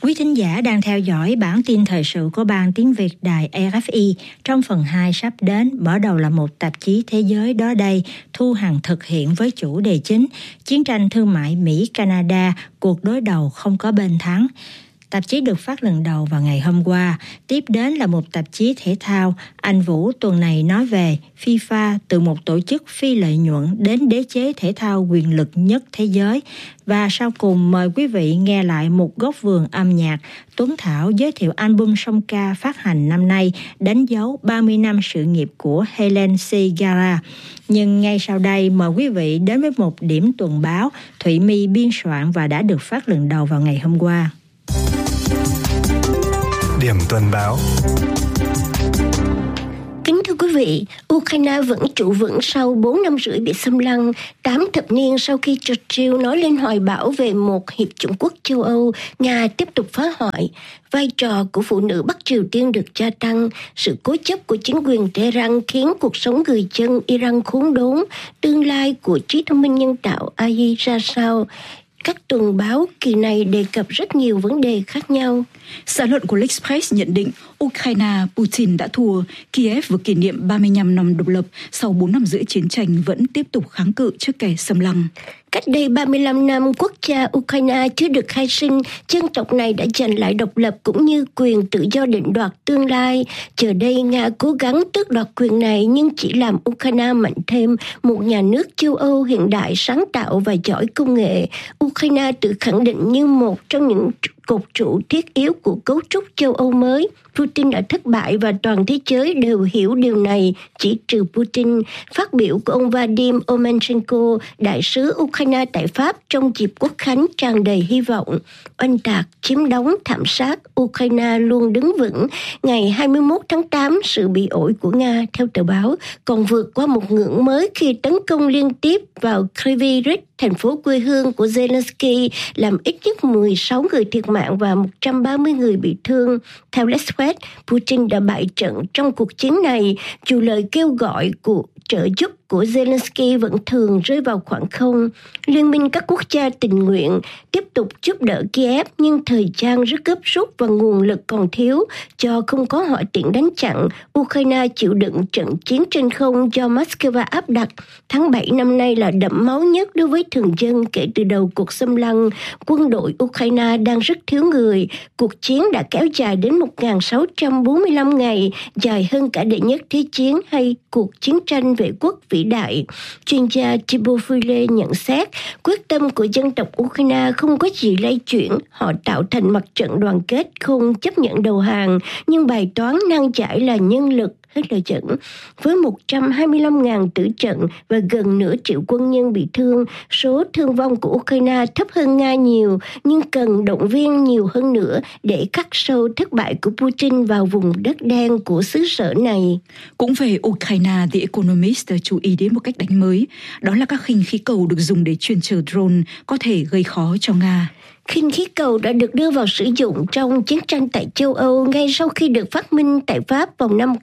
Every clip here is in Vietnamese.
Quý thính giả đang theo dõi bản tin thời sự của Ban Tiếng Việt Đài RFI. Trong phần 2 sắp đến, mở đầu là một tạp chí thế giới đó đây, Thu Hằng thực hiện với chủ đề chính Chiến tranh thương mại Mỹ-Canada, cuộc đối đầu không có bên thắng. Tạp chí được phát lần đầu vào ngày hôm qua. Tiếp đến là một tạp chí thể thao. Anh Vũ tuần này nói về FIFA từ một tổ chức phi lợi nhuận đến đế chế thể thao quyền lực nhất thế giới. Và sau cùng mời quý vị nghe lại một góc vườn âm nhạc. Tuấn Thảo giới thiệu album song ca phát hành năm nay đánh dấu 30 năm sự nghiệp của Helen Segara. Nhưng ngay sau đây mời quý vị đến với một điểm tuần báo Thụy My biên soạn và đã được phát lần đầu vào ngày hôm qua. Điểm tuần báo. Kính thưa quý vị, Ukraine vẫn trụ vững sau 4 năm rưỡi bị xâm lăng, 8 thập niên sau khi Churchill nói lên hoài bão về một hiệp chủng quốc châu Âu, Nga tiếp tục phá hoại. Vai trò của phụ nữ Bắc Triều Tiên được gia tăng, sự cố chấp của chính quyền Tehran khiến cuộc sống người dân Iran khốn đốn, tương lai của trí thông minh nhân tạo AI ra sao? Các tuần báo kỳ này đề cập rất nhiều vấn đề khác nhau. Xã luận của L'Express nhận định Ukraine, Putin đã thua, Kiev vừa kỷ niệm 35 năm độc lập sau 4 năm rưỡi chiến tranh vẫn tiếp tục kháng cự trước kẻ xâm lăng. Cách đây 35 năm, quốc gia Ukraine chưa được khai sinh, dân tộc này đã giành lại độc lập cũng như quyền tự do định đoạt tương lai. Giờ đây, Nga cố gắng tước đoạt quyền này nhưng chỉ làm Ukraine mạnh thêm, một nhà nước châu Âu hiện đại, sáng tạo và giỏi công nghệ. Ukraine tự khẳng định như một trong những cột trụ thiết yếu của cấu trúc châu Âu mới. Putin đã thất bại và toàn thế giới đều hiểu điều này, chỉ trừ Putin. Phát biểu của ông Vadim Omenchenko, đại sứ Ukraine tại Pháp trong dịp quốc khánh tràn đầy hy vọng. Oanh tạc, chiếm đóng, thảm sát, Ukraine luôn đứng vững. Ngày 21 tháng 8, sự bị ổi của Nga, theo tờ báo, còn vượt qua một ngưỡng mới khi tấn công liên tiếp vào Kryvyi Rih, thành phố quê hương của Zelensky, làm ít nhất 16 người thiệt mạng và 130 người bị thương. Theo L'Express, Putin đã bại trận trong cuộc chiến này, dù lời kêu gọi của trợ giúp của Zelensky vẫn thường rơi vào khoảng không. Liên minh các quốc gia tình nguyện tiếp tục giúp đỡ Kiev nhưng thời gian rất gấp rút và nguồn lực còn thiếu do không có hỏa tiễn đánh chặn. Ukraine chịu đựng trận chiến trên không do Moscow áp đặt. Tháng 7 năm nay là đẫm máu nhất đối với thường dân kể từ đầu cuộc xâm lăng. Quân đội Ukraine đang rất thiếu người. Cuộc chiến đã kéo dài đến 1.645 ngày, dài hơn cả đệ nhất thế chiến hay cuộc chiến tranh vệ quốc vĩ đại. Chuyên gia Thibaut Fuyle nhận xét quyết tâm của dân tộc Ukraine không có gì lay chuyển. Họ tạo thành mặt trận đoàn kết, không chấp nhận đầu hàng, nhưng bài toán nan giải là nhân lực. Hết lời dẫn. Với 125.000 tử trận và gần nửa triệu quân nhân bị thương, số thương vong của Ukraine thấp hơn Nga nhiều, nhưng cần động viên nhiều hơn nữa để khắc sâu thất bại của Putin vào vùng đất đen của xứ sở này. Cũng về Ukraine, The Economist chú ý đến một cách đánh mới, đó là các khinh khí cầu được dùng để chuyên chở drone có thể gây khó cho Nga. Khinh khí cầu đã được đưa vào sử dụng trong chiến tranh tại châu Âu ngay sau khi được phát minh tại Pháp vào năm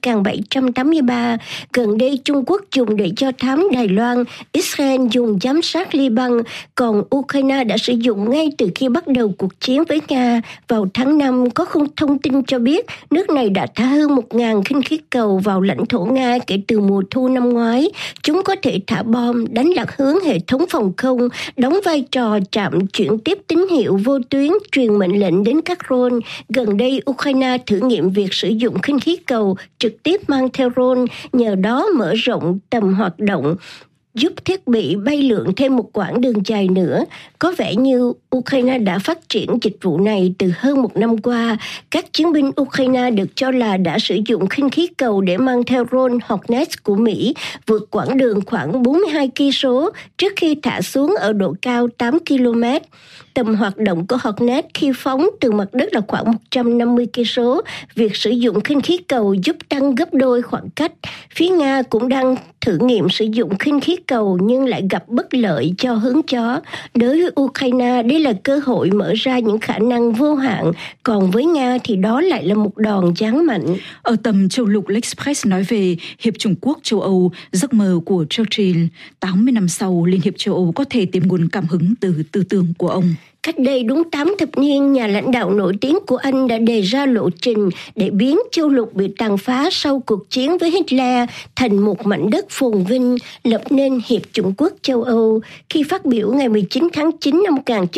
1783. Gần đây Trung Quốc dùng để do thám Đài Loan, Israel dùng giám sát Liban, còn Ukraine đã sử dụng ngay từ khi bắt đầu cuộc chiến với Nga. Vào tháng 5, có thông tin cho biết nước này đã thả hơn 1.000 khinh khí cầu vào lãnh thổ Nga kể từ mùa thu năm ngoái. Chúng có thể thả bom, đánh lạc hướng hệ thống phòng không, đóng vai trò trạm chuyển tiếp tín hiệu vô tuyến, truyền mệnh lệnh đến các drone. Gần đây, Ukraine thử nghiệm việc sử dụng khinh khí cầu trực tiếp mang theo drone, nhờ đó mở rộng tầm hoạt động, giúp thiết bị bay lượn thêm một quãng đường dài nữa. Có vẻ như Ukraine đã phát triển dịch vụ này từ hơn một năm qua. Các chiến binh Ukraine được cho là đã sử dụng khinh khí cầu để mang theo drone Hornet của Mỹ vượt quãng đường khoảng 42 km trước khi thả xuống ở độ cao 8 km. Tầm hoạt động của Hornet khi phóng từ mặt đất là khoảng 150 km. Việc sử dụng khinh khí cầu giúp tăng gấp đôi khoảng cách. Phía Nga cũng đang thử nghiệm sử dụng khinh khí cầu nhưng lại gặp bất lợi cho hướng gió. Đối với Ukraine, đây là cơ hội mở ra những khả năng vô hạn, còn với Nga thì đó lại là một đòn giáng mạnh. Ở tầm châu lục, L'Express nói về Hiệp chủng quốc châu Âu, giấc mơ của Churchill. 80 năm sau, Liên hiệp châu Âu có thể tìm nguồn cảm hứng từ tư tưởng của ông. Cách đây đúng 8 thập niên, nhà lãnh đạo nổi tiếng của Anh đã đề ra lộ trình để biến châu lục bị tàn phá sau cuộc chiến với Hitler thành một mảnh đất phồn vinh, lập nên Hiệp chủng quốc châu Âu. Khi phát biểu ngày 19 tháng 9 năm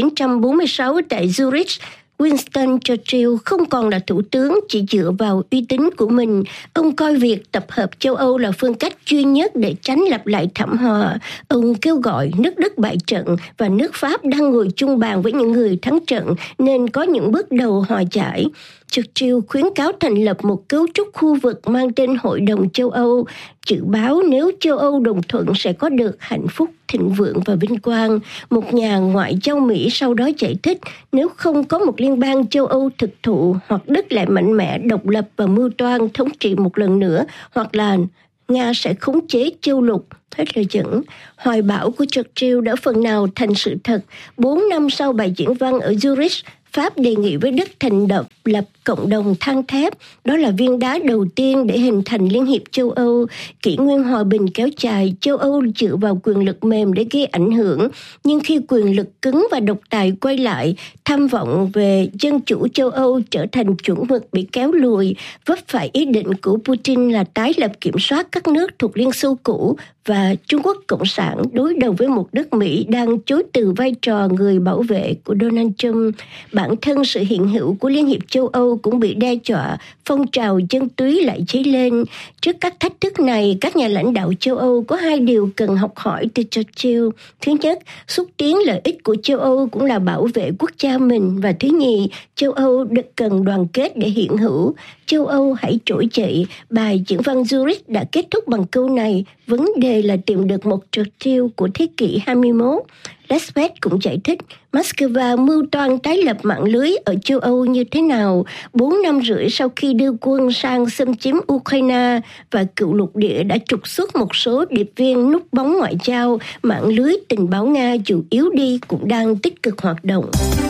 1946 tại Zurich, Winston Churchill không còn là thủ tướng chỉ dựa vào uy tín của mình. Ông coi việc tập hợp châu Âu là phương cách duy nhất để tránh lặp lại thảm họa. Ông kêu gọi nước Đức bại trận và nước Pháp đang ngồi chung bàn với những người thắng trận nên có những bước đầu hòa giải. Churchill khuyến cáo thành lập một cấu trúc khu vực mang tên Hội đồng châu Âu, dự báo nếu châu Âu đồng thuận sẽ có được hạnh phúc, thịnh vượng và vinh quang. Một nhà ngoại giao Mỹ sau đó giải thích nếu không có một liên bang châu Âu thực thụ, hoặc Đức lại mạnh mẽ độc lập và mưu toan thống trị một lần nữa, hoặc là Nga sẽ khống chế châu lục. Hết lời dẫn. Hoài bão của Churchill đã phần nào thành sự thật. 4 năm sau bài diễn văn ở Zurich, Pháp đề nghị với Đức thành lập cộng đồng than thép. Đó là viên đá đầu tiên để hình thành Liên hiệp châu Âu. Kỷ nguyên hòa bình kéo dài, châu Âu dựa vào quyền lực mềm để gây ảnh hưởng. Nhưng khi quyền lực cứng và độc tài quay lại, tham vọng về dân chủ châu Âu trở thành chuẩn mực bị kéo lùi, vấp phải ý định của Putin là tái lập kiểm soát các nước thuộc Liên Xô cũ và Trung Quốc Cộng sản đối đầu với một nước Mỹ đang chối từ vai trò người bảo vệ của Donald Trump. Bản thân sự hiện hữu của Liên hiệp châu Âu cũng bị đe dọa, phong trào dân túy lại cháy lên. Trước các thách thức này, các nhà lãnh đạo châu Âu có 2 điều cần học hỏi từ Churchill. Thứ nhất, xúc tiến lợi ích của châu Âu cũng là bảo vệ quốc gia mình. Và thứ nhì, châu Âu được cần đoàn kết để hiện hữu. Châu Âu hãy trỗi dậy. Bài diễn văn Zurich đã kết thúc bằng câu này. Vấn đề là tìm được một Churchill của thế kỷ 21. Lesbeth cũng giải thích Moscow mưu toan tái lập mạng lưới ở châu Âu như thế nào 4 năm rưỡi sau khi đưa quân sang xâm chiếm Ukraine và cựu lục địa đã trục xuất một số điệp viên núp bóng ngoại giao, mạng lưới tình báo Nga dù yếu đi cũng đang tích cực hoạt động.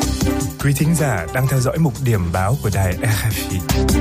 Quý thính giả đang theo dõi mục điểm báo của đài RFI.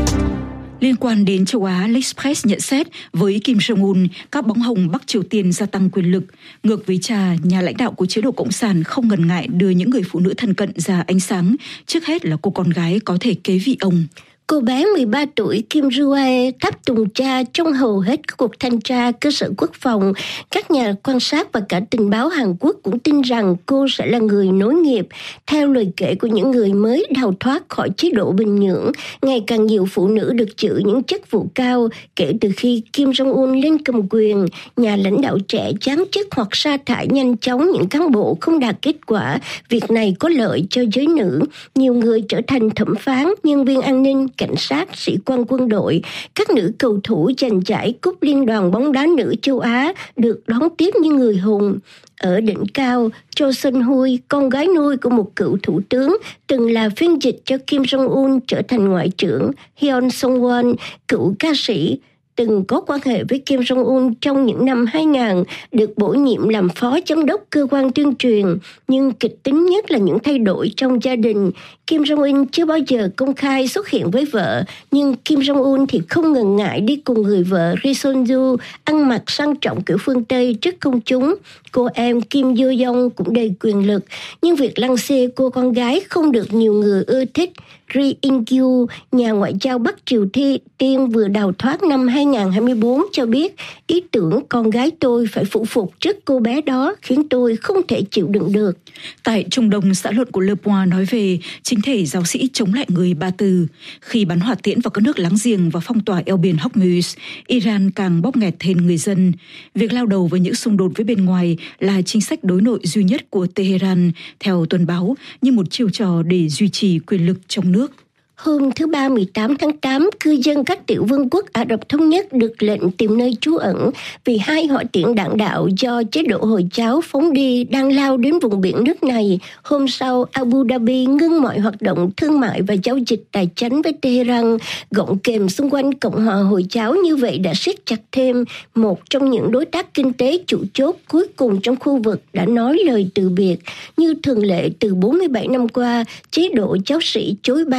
Liên quan đến châu Á, L'Express nhận xét với Kim Jong-un, các bóng hồng Bắc Triều Tiên gia tăng quyền lực. Ngược với cha, nhà lãnh đạo của chế độ Cộng sản không ngần ngại đưa những người phụ nữ thân cận ra ánh sáng. Trước hết là cô con gái có thể kế vị ông. Cô bé 13 tuổi Kim Jong-un tháp tùng cha trong hầu hết các cuộc thanh tra cơ sở quốc phòng. Các nhà quan sát và cả tình báo Hàn Quốc cũng tin rằng cô sẽ là người nối nghiệp. Theo lời kể của những người mới đào thoát khỏi chế độ Bình Nhưỡng, ngày càng nhiều phụ nữ được giữ những chức vụ cao kể từ khi Kim Jong-un lên cầm quyền. Nhà lãnh đạo trẻ giáng chức hoặc sa thải nhanh chóng những cán bộ không đạt kết quả. Việc này có lợi cho giới nữ. Nhiều người trở thành thẩm phán, nhân viên an ninh, cảnh sát, sĩ quan quân đội. Các nữ cầu thủ giành giải cúp Liên đoàn bóng đá nữ châu Á được đón tiếp như người hùng. Ở đỉnh cao, Cho Sun-hui, con gái nuôi của một cựu thủ tướng, từng là phiên dịch cho Kim Jong-un trở thành ngoại trưởng. Hyun Song-won, cựu ca sĩ, từng có quan hệ với Kim Jong-un trong những năm 2000, được bổ nhiệm làm phó giám đốc cơ quan tuyên truyền. Nhưng kịch tính nhất là những thay đổi trong gia đình. Kim Jong-un chưa bao giờ công khai xuất hiện với vợ, nhưng Kim Jong-un thì không ngần ngại đi cùng người vợ Ri Son-ju ăn mặc sang trọng kiểu phương Tây trước công chúng. Cô em Kim Yo-jong cũng đầy quyền lực, nhưng việc lăng xê cô con gái không được nhiều người ưa thích. Ri In-kyu, nhà ngoại giao Bắc Triều Tiên vừa đào thoát năm 2024 cho biết ý tưởng con gái tôi phải phụ phục trước cô bé đó khiến tôi không thể chịu đựng được. Tại Trung Đông, xã luận của Le Point nói về chính thể giáo sĩ chống lại người Ba Tư. Khi bắn hỏa tiễn vào các nước láng giềng và phong tỏa eo biển Hormuz, Iran càng bóp nghẹt thêm người dân. Việc lao đầu với những xung đột với bên ngoài là chính sách đối nội duy nhất của Tehran, theo tuần báo, như một chiêu trò để duy trì quyền lực trong nước. Hôm thứ Ba 18 tháng 8, cư dân các tiểu vương quốc Ả Rập Thống Nhất được lệnh tìm nơi trú ẩn vì 2 hỏa tiễn đạn đạo do chế độ Hồi giáo phóng đi đang lao đến vùng biển nước này. Hôm sau, Abu Dhabi ngưng mọi hoạt động thương mại và giao dịch tài chính với Tehran. Gọng kềm xung quanh Cộng hòa Hồi giáo như vậy đã siết chặt thêm. Một trong những đối tác kinh tế chủ chốt cuối cùng trong khu vực đã nói lời từ biệt. Như thường lệ từ 47 năm qua, chế độ giáo sĩ chối bay chối biệt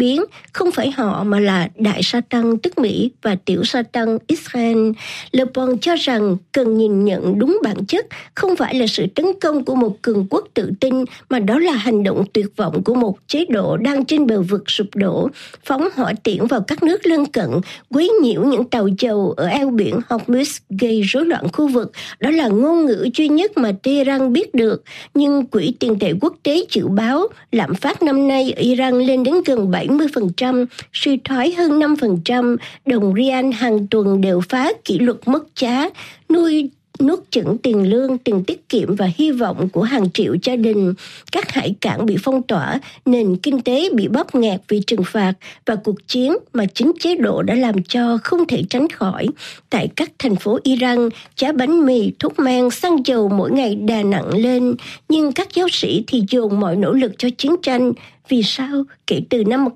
biến, không phải họ mà là Đại Satan tức Mỹ và Tiểu Satan Israel. Le Bon cho rằng cần nhìn nhận đúng bản chất, không phải là sự tấn công của một cường quốc tự tin, mà đó là hành động tuyệt vọng của một chế độ đang trên bờ vực sụp đổ, phóng hỏa tiễn vào các nước lân cận, quấy nhiễu những tàu dầu ở eo biển Hormuz, gây rối loạn khu vực. Đó là ngôn ngữ duy nhất mà Tehran biết được. Nhưng Quỹ tiền tệ quốc tế dự báo lạm phát năm nay ở Iran lên đến gần 70%, suy thoái hơn 5%, đồng rial hàng tuần đều phá kỷ lục mất giá, nuốt chửng tiền lương, tiền tiết kiệm và hy vọng của hàng triệu gia đình. Các hải cảng bị phong tỏa, nền kinh tế bị bóp nghẹt vì trừng phạt và cuộc chiến mà chính chế độ đã làm cho không thể tránh khỏi. Tại các thành phố Iran, giá bánh mì, thuốc men, xăng dầu mỗi ngày đà nặng lên, nhưng các giáo sĩ thì dồn mọi nỗ lực cho chiến tranh. Vì sao? Kể từ năm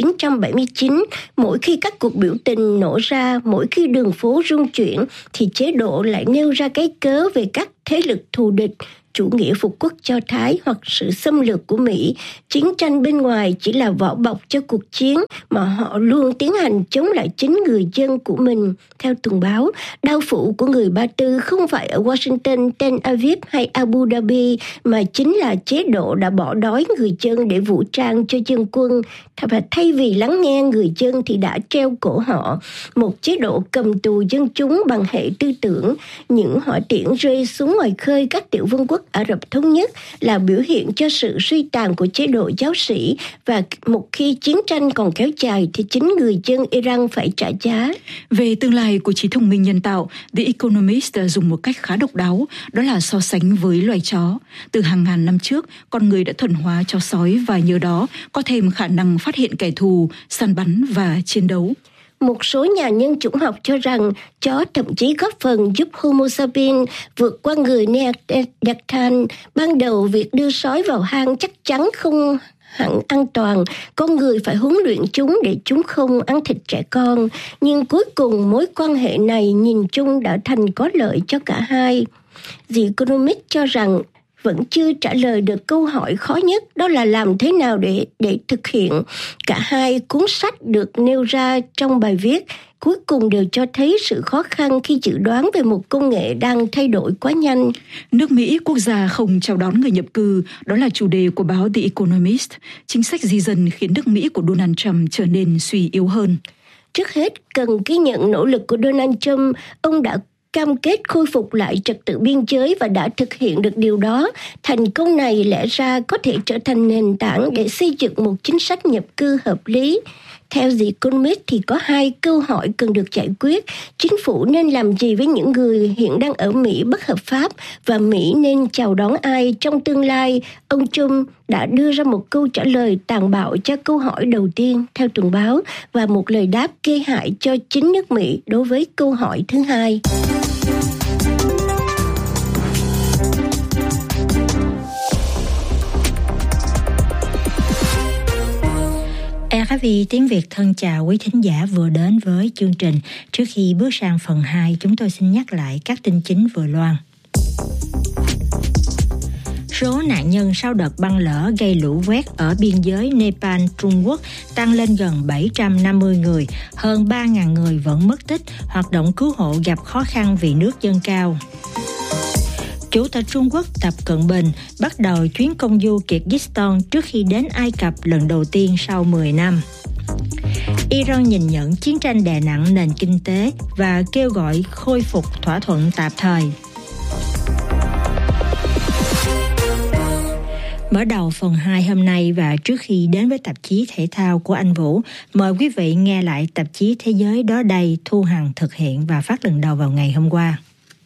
1979, mỗi khi các cuộc biểu tình nổ ra, mỗi khi đường phố rung chuyển, thì chế độ lại nêu ra cái cớ về các thế lực thù địch, chủ nghĩa phục quốc Do Thái hoặc sự xâm lược của Mỹ. Chiến tranh bên ngoài chỉ là vỏ bọc cho cuộc chiến mà họ luôn tiến hành chống lại chính người dân của mình. Theo tuần báo, đao phủ của người Ba Tư không phải ở Washington, Tel Aviv hay Abu Dhabi, mà chính là chế độ đã bỏ đói người dân để vũ trang cho dân quân. Và thay vì lắng nghe người dân thì đã treo cổ họ. Một chế độ cầm tù dân chúng bằng hệ tư tưởng. Những hỏa tiễn rơi xuống ngoài khơi các tiểu vương quốc Ả Rập Thống Nhất là biểu hiện cho sự suy tàn của chế độ giáo sĩ, và một khi chiến tranh còn kéo dài thì chính người dân Iran phải trả giá. Về tương lai của trí thông minh nhân tạo, The Economist dùng một cách khá độc đáo, đó là so sánh với loài chó. Từ hàng ngàn năm trước, con người đã thuần hóa chó sói và nhờ đó có thêm khả năng phát hiện kẻ thù, săn bắn và chiến đấu. Một số nhà nhân chủng học cho rằng chó thậm chí góp phần giúp Homo sapiens vượt qua người Neanderthal. Ban đầu việc đưa sói vào hang chắc chắn không hẳn an toàn, con người phải huấn luyện chúng để chúng không ăn thịt trẻ con. Nhưng cuối cùng mối quan hệ này nhìn chung đã thành có lợi cho cả hai. The Economist cho rằng vẫn chưa trả lời được câu hỏi khó nhất, đó là làm thế nào để thực hiện. Cả hai cuốn sách được nêu ra trong bài viết cuối cùng đều cho thấy sự khó khăn khi dự đoán về một công nghệ đang thay đổi quá nhanh. Nước Mỹ, quốc gia không chào đón người nhập cư, đó là chủ đề của báo The Economist. Chính sách di dân khiến nước Mỹ của Donald Trump trở nên suy yếu hơn. Trước hết, cần ghi nhận nỗ lực của Donald Trump. Ông đã cam kết khôi phục lại trật tự biên giới và đã thực hiện được điều đó. Thành công này lẽ ra có thể trở thành nền tảng để xây dựng một chính sách nhập cư hợp lý. Theo The Economist thì có hai câu hỏi cần được giải quyết. Chính phủ nên làm gì với những người hiện đang ở Mỹ bất hợp pháp, và Mỹ nên chào đón ai trong tương lai? Ông Trump đã đưa ra một câu trả lời tàn bạo cho câu hỏi đầu tiên theo tuần báo, và một lời đáp gây hại cho chính nước Mỹ đối với câu hỏi thứ hai. RFI tiếng Việt thân chào quý thính giả vừa đến với chương trình. Trước khi bước sang phần 2, chúng tôi xin nhắc lại các tin chính vừa loan. Số nạn nhân sau đợt băng lở gây lũ quét ở biên giới Nepal-Trung Quốc tăng lên gần 750 người, hơn 3.000 người vẫn mất tích, hoạt động cứu hộ gặp khó khăn vì nước dâng cao. Chủ tịch Trung Quốc Tập Cận Bình bắt đầu chuyến công du Kyrgyzstan trước khi đến Ai Cập lần đầu tiên sau 10 năm. Iran nhìn nhận chiến tranh đè nặng nền kinh tế và kêu gọi khôi phục thỏa thuận tạm thời. Mở đầu phần 2 hôm nay, và trước khi đến với tạp chí thể thao của anh Vũ, mời quý vị nghe lại tạp chí Thế giới đó đây Thu Hằng thực hiện và phát lần đầu vào ngày hôm qua.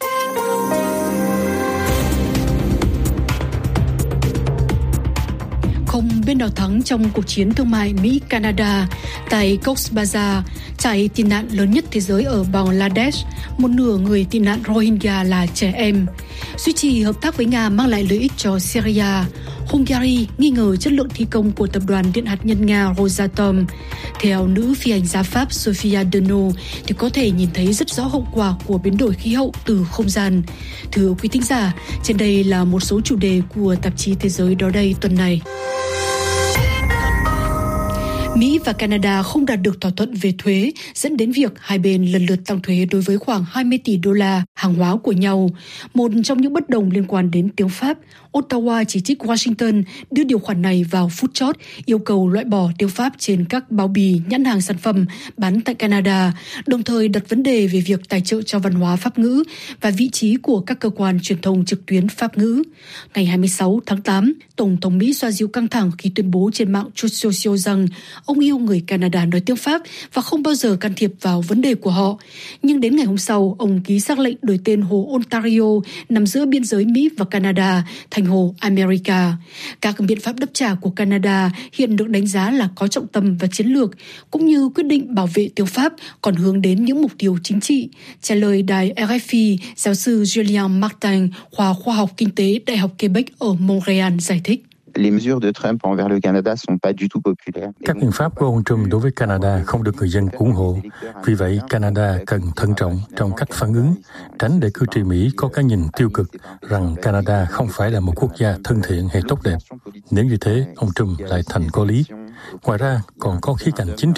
Không bên nào thắng trong cuộc chiến thương mại Mỹ-Canada. Tại Cox's Bazar, trại tị nạn lớn nhất thế giới ở Bangladesh, một nửa người tị nạn Rohingya là trẻ em. Duy trì hợp tác với Nga mang lại lợi ích cho Syria. Hungary nghi ngờ chất lượng thi công của tập đoàn điện hạt nhân Nga Rosatom. Theo nữ phi hành gia Pháp Sophia Deneau thì có thể nhìn thấy rất rõ hậu quả của biến đổi khí hậu từ không gian. Thưa quý thính giả, trên đây là một số chủ đề của tạp chí Thế giới đó đây tuần này. Mỹ và Canada không đạt được thỏa thuận về thuế, dẫn đến việc hai bên lần lượt tăng thuế đối với khoảng 20 tỷ đô la hàng hóa của nhau. Một trong những bất đồng liên quan đến tiếng Pháp, Ottawa chỉ trích Washington đưa điều khoản này vào phút chót, yêu cầu loại bỏ tiếng Pháp trên các bao bì nhãn hàng sản phẩm bán tại Canada, đồng thời đặt vấn đề về việc tài trợ cho văn hóa Pháp ngữ và vị trí của các cơ quan truyền thông trực tuyến Pháp ngữ. Ngày 26 tháng 8, Tổng thống Mỹ xoa dịu căng thẳng khi tuyên bố trên mạng Truth Social rằng ông yêu người Canada nói tiếng Pháp và không bao giờ can thiệp vào vấn đề của họ. Nhưng đến ngày hôm sau, ông ký sắc lệnh đổi tên hồ Ontario nằm giữa biên giới Mỹ và Canada thành hồ America. Các biện pháp đáp trả của Canada hiện được đánh giá là có trọng tâm và chiến lược, cũng như quyết định bảo vệ tiếng Pháp còn hướng đến những mục tiêu chính trị. Trả lời đài RFI, giáo sư Julien Martin, khoa khoa học kinh tế Đại học Quebec ở Montréal giải thích. Các biện pháp của ông Trump đối với Canada không được người dân ủng hộ. Vì vậy, Canada cần thận trọng trong cách phản ứng, tránh để cử tri Mỹ có cái nhìn tiêu cực rằng Canada không phải là một quốc gia thân thiện hay tốt đẹp. Nếu như thế, ông Trump lại thành có lý. Ngoài ra, còn có khía cạnh chính trị